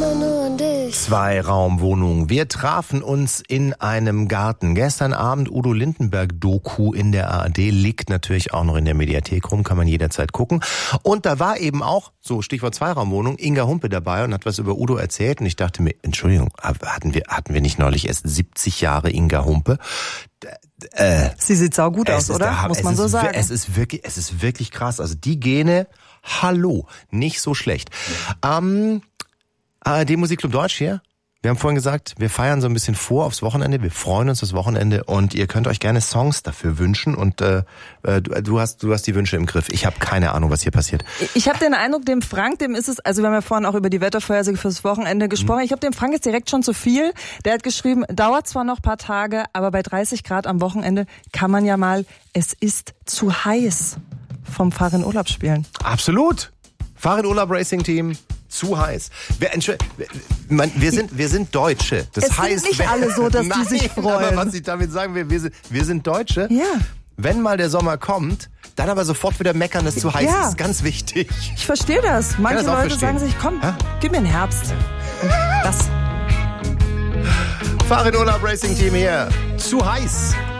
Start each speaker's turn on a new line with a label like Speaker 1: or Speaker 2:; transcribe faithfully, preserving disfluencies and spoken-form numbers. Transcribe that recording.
Speaker 1: immer nur an dich.
Speaker 2: Zwei-Raum-Wohnung. Wir trafen uns in einem Garten. Gestern Abend Udo Lindenberg-Doku in der A R D, liegt natürlich auch noch in der Mediathek rum, kann man jederzeit gucken. Und da war eben auch, so Stichwort Zwei-Raum-Wohnung, Inga Humpe dabei und hat was über Udo erzählt. Und ich dachte mir, Entschuldigung, hatten wir, hatten wir nicht neulich erst siebzig Jahre Inga Humpe?
Speaker 3: Äh, Sie sieht saugut aus, oder?
Speaker 2: Da,
Speaker 3: Muss man so
Speaker 2: ist,
Speaker 3: sagen.
Speaker 2: Es ist wirklich, es ist wirklich krass. Also die Gene, hallo, nicht so schlecht. Ähm, A R D Musikclub Deutsch hier. Wir haben vorhin gesagt, wir feiern so ein bisschen vor aufs Wochenende. Wir freuen uns das Wochenende und ihr könnt euch gerne Songs dafür wünschen. Und äh, du, du hast du hast die Wünsche im Griff. Ich habe keine Ahnung, was hier passiert.
Speaker 3: Ich habe den Eindruck, dem Frank, dem ist es, also wir haben ja vorhin auch über die Wettervorhersage fürs Wochenende gesprochen. Mhm. Ich habe dem Frank jetzt direkt schon zu viel. Der hat geschrieben, dauert zwar noch ein paar Tage, aber bei dreißig Grad am Wochenende kann man ja mal, es ist zu heiß, vom Fahr in Urlaub spielen.
Speaker 2: Absolut. Fahr in Urlaub Racing Team. Zu heiß. Wir, wir sind wir sind Deutsche. Das
Speaker 3: es
Speaker 2: heißt,
Speaker 3: sind nicht alle so, dass
Speaker 2: nein,
Speaker 3: die sich freuen.
Speaker 2: Aber was ich damit sagen will, wir sind, wir sind Deutsche.
Speaker 3: Ja.
Speaker 2: Wenn mal der Sommer kommt, dann aber sofort wieder meckern, dass es zu heiß
Speaker 3: ja.
Speaker 2: ist. Ganz wichtig.
Speaker 3: Ich verstehe das. Manche
Speaker 2: das
Speaker 3: Leute
Speaker 2: verstehen.
Speaker 3: sagen sich, komm,
Speaker 2: Hä?
Speaker 3: gib mir einen Herbst. Und das.
Speaker 2: Fahr in Urlaub Racing Team hier. Zu heiß.